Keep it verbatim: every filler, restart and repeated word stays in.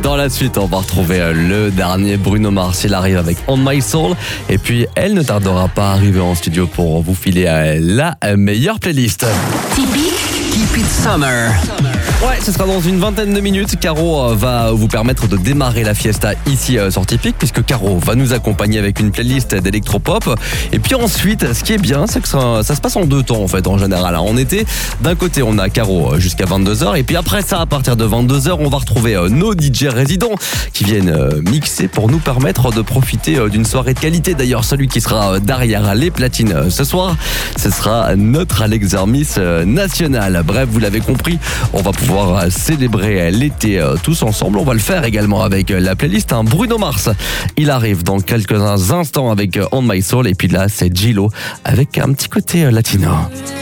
Dans la suite, on va retrouver le dernier Bruno Mars. Il arrive avec On My Soul. Et puis, elle ne tardera pas à arriver en studio pour vous filer la meilleure playlist. Typique, Keep It Summer. Ouais, ce sera dans une vingtaine de minutes. Caro va vous permettre de démarrer la fiesta ici sur Typique, puisque Caro va nous accompagner avec une playlist d'électropop. Et puis ensuite, ce qui est bien, c'est que ça, ça se passe en deux temps en fait, en général. En été, d'un côté, on a Caro jusqu'à vingt-deux heures. Et puis après ça, à partir de vingt-deux heures, on va retrouver nos D J résidents qui viennent mixer pour nous permettre de profiter d'une soirée de qualité. D'ailleurs, celui qui sera derrière les platines ce soir, ce sera notre Alex Hermis national. Bref, vous l'avez compris, on va pouvoir célébrer l'été tous ensemble. On va le faire également avec la playlist hein, Bruno Mars. Il arrive dans quelques instants avec On My Soul. Et puis là, c'est Gillo avec un petit côté latino.